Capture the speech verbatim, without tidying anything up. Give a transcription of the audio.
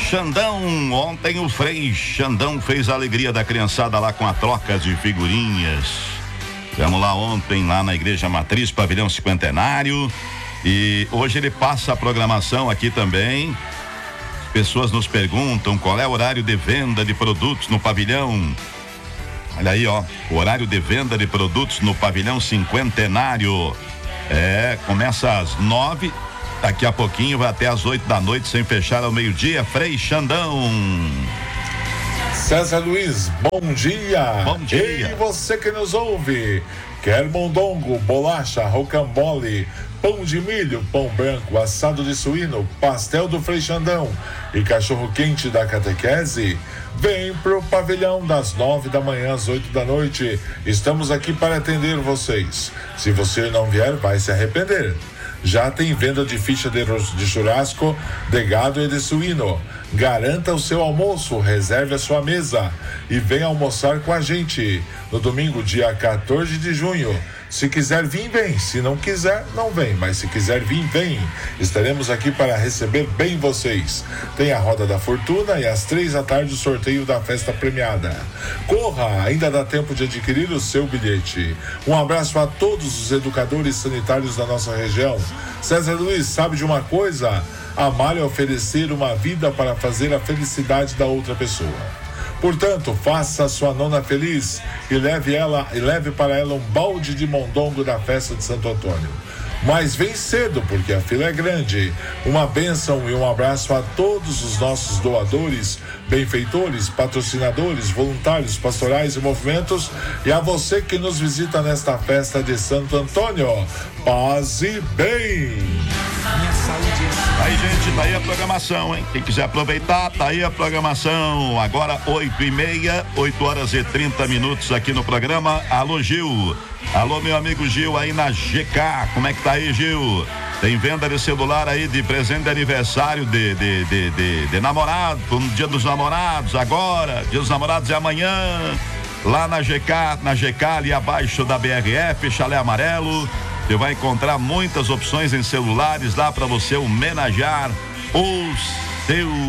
Xandão, ontem o Frei Xandão fez a alegria da criançada lá com a troca de figurinhas. Vamos lá ontem, lá na Igreja Matriz, Pavilhão Cinquentenário. E hoje ele passa a programação aqui também. Pessoas nos perguntam qual é o horário de venda de produtos no pavilhão. Olha aí, ó, o horário de venda de produtos no Pavilhão Cinquentenário. É, começa às nove, daqui a pouquinho vai até às oito da noite, sem fechar ao meio-dia. Frei Xandão. César Luiz, bom dia. Bom dia. E você que nos ouve, quer mondongo, bolacha, rocambole, pão de milho, pão branco, assado de suíno, pastel do Frei Xandão e cachorro quente da catequese? Vem pro pavilhão das nove da manhã às oito da noite. Estamos aqui para atender vocês. Se você não vier, vai se arrepender. Já tem venda de ficha de, de churrasco, de gado e de suíno. Garanta o seu almoço, reserve a sua mesa e venha almoçar com a gente no domingo, dia quatorze de junho. Se quiser vir, vem. Se não quiser, não vem. Mas se quiser vir, vem. Estaremos aqui para receber bem vocês. Tem a Roda da Fortuna e às três da tarde o sorteio da festa premiada. Corra, ainda dá tempo de adquirir o seu bilhete. Um abraço a todos os educadores sanitários da nossa região. César Luiz, sabe de uma coisa? Amar é oferecer uma vida para fazer a felicidade da outra pessoa. Portanto, faça a sua nona feliz e leve ela e leve para ela um balde de mondongo da festa de Santo Antônio. Mas vem cedo, porque a fila é grande. Uma bênção e um abraço a todos os nossos doadores, benfeitores, patrocinadores, voluntários, pastorais e movimentos, e a você que nos visita nesta festa de Santo Antônio. Paz e bem! Aí, gente, tá aí a programação, hein? Quem quiser aproveitar, tá aí a programação. Agora, oito e meia, oito horas e trinta minutos aqui no programa. Alô, Gil. Alô, meu amigo Gil, aí na G K. Como é que tá aí, Gil? Tem venda de celular aí de presente de aniversário de, de, de, de, de namorado, no dia dos namorados agora. Dia dos namorados é amanhã. Lá na G K, na G K, ali abaixo da B R F, Chalé Amarelo. Você vai encontrar muitas opções em celulares lá para você homenagear o seu